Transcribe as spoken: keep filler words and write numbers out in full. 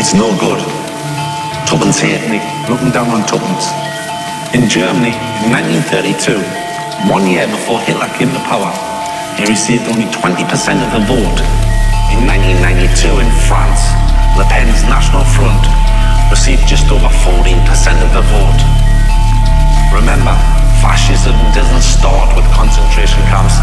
It's no good. Tuppence Halfpenny looking down on tuppence. In Germany, in nineteen thirty-two, one year before Hitler came to power, he received only twenty percent of the vote. In nineteen ninety-two, in France, Le Pen's National Front received just over fourteen percent of the vote. Remember, fascism doesn't start with concentration camps.